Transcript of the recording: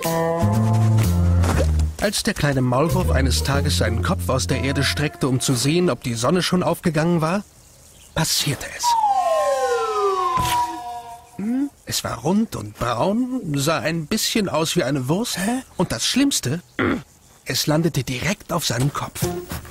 Als der kleine Maulwurf eines Tages seinen Kopf aus der Erde streckte, um zu sehen, ob die Sonne schon aufgegangen war, passierte es. Es war rund und braun, sah ein bisschen aus wie eine Wurst. Und das Schlimmste, es landete direkt auf seinem Kopf.